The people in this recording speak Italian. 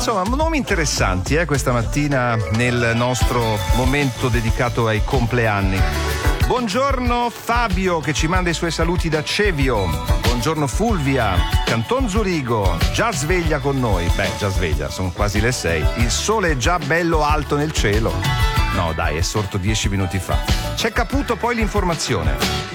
Insomma, nomi interessanti questa mattina nel nostro momento dedicato ai compleanni. Buongiorno Fabio che ci manda i suoi saluti da Cevio. Buongiorno Fulvia, Canton Zurigo, già sveglia con noi. Beh, già sveglia, sono quasi le 6. Il sole è già bello alto nel cielo. No dai, è sorto 10 minuti fa. C'è Caputo, poi l'informazione.